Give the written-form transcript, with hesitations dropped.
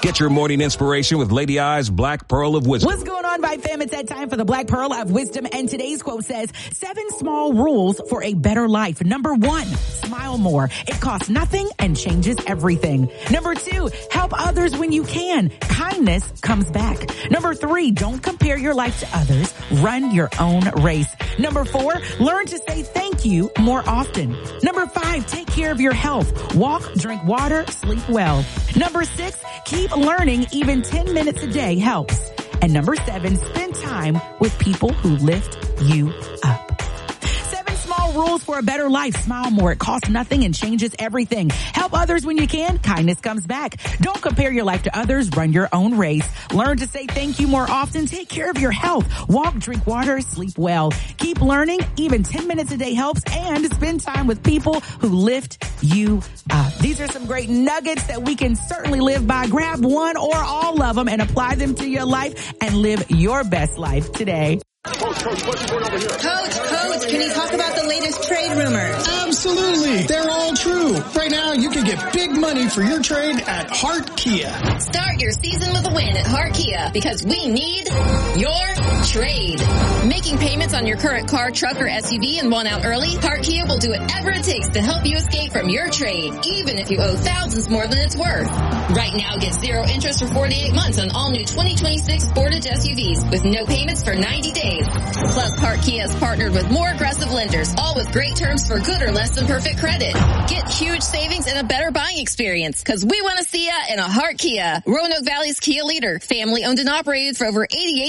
Get your morning inspiration with Lady I's Black Pearl of Wisdom. What's going on, Vibe fam? It's that time for the Black Pearl of Wisdom. And today's quote says, 7 small rules for a better life. Number 1, smile more. It costs nothing and changes everything. Number 2, help others when you can. Kindness comes back. Number 3, don't compare your life to others. Run your own race. Number 4, learn to say thank you more often. Number 5, take care of your health. Walk, drink water, sleep well. Number 6, keep learning. Even 10 minutes a day helps. And number 7, spend time with people who lift you up. 7 small rules for a better life. Smile more. It costs nothing and changes everything. Help others when you can. Kindness comes back. Don't compare your life to others. Run your own race. Learn to say thank you more often. Take care of your health. Walk, drink water, sleep well. Keep learning. Even 10 minutes a day helps. And spend time with people who lift you up. These are some great nuggets that we can certainly live by. Grab one or all of them and apply them to your life and live your best life today. Coach, what's going over here? Coach, can you talk about the latest trade rumors? Absolutely. They're all true. Right now, you can get big money for your trade at Hart Kia. Start your season with a win at Hart Kia because we need your trade. Making payments on your current car, truck, or SUV and want out early? Hart Kia will do whatever it takes to help you escape from your trade, even if you owe thousands more than it's worth. Right now, get 0 interest for 48 months on all new 2026 Sportage SUVs with no payments for 90 days. Plus, Hart Kia has partnered with more aggressive lenders, all with great terms for good or less than perfect credit. Get huge savings and a better buying experience, because we want to see ya in a Hart Kia. Roanoke Valley's Kia leader, family owned and operated for over 88